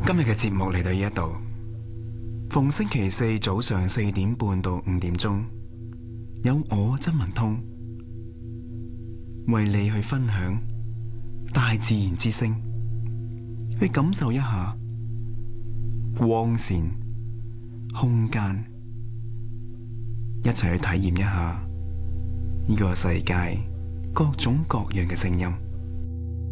今日嘅節目嚟到呢一度，逢星期四早上4點半到5點鐘，有我曾文通為你去分享大自然之聲，去感受一下光線、空間，一齊去體驗一下呢個世界各種各樣嘅聲音。